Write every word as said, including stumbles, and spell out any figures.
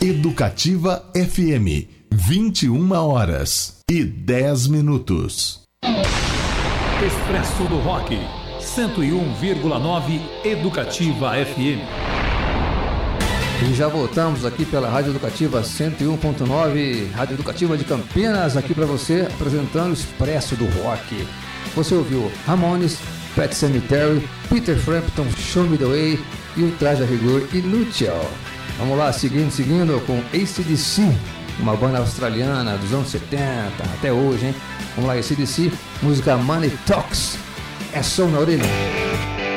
Educativa F M, vinte e uma horas e dez minutos. Expresso do Rock, cento e um vírgula nove Educativa F M. E já voltamos aqui pela Rádio Educativa cento e um ponto nove, Rádio Educativa de Campinas, aqui para você, apresentando o Expresso do Rock. Você ouviu Ramones, Pet Sematary, Peter Frampton, Show Me The Way e o Traje a Rigor Inútil. Vamos lá, seguindo, seguindo com A C D C, uma banda australiana dos anos setenta, até hoje, hein? Vamos lá, A C D C, música Money Talks, é som na orelha.